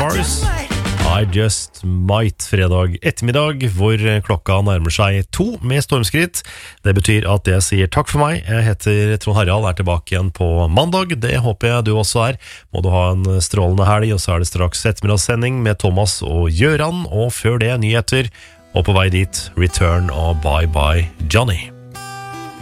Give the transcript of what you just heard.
Stars. I Just Might, fredag ettermiddag, hvor klokka nærmer seg 2 med stormskritt. Det betyr at jeg sier takk for meg. Jeg heter Trond Harald, er tilbake igjen på mandag. Det håper jeg du også er. Må du ha en strålende helg, og så er det straks ettermiddagssending med Thomas og Gjøran, og før det nyheter, og på vei dit Return og Bye Bye Johnny.